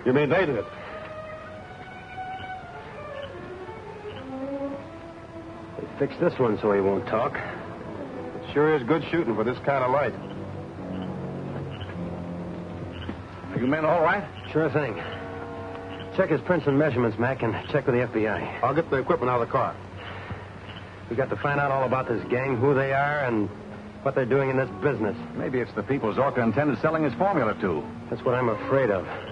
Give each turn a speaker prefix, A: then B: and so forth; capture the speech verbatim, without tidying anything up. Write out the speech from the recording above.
A: You mean they did it?
B: They fixed this one so he won't talk.
A: It sure is good shooting for this kind of light.
C: Are you men all right?
B: Sure thing. Check his prints and measurements, Mac, and check with the F B I.
A: I'll get the equipment out of the car.
B: We got to find out all about this gang, who they are, and what they're doing in this business.
C: Maybe it's the people Zorka intended selling his formula to.
B: That's what I'm afraid of.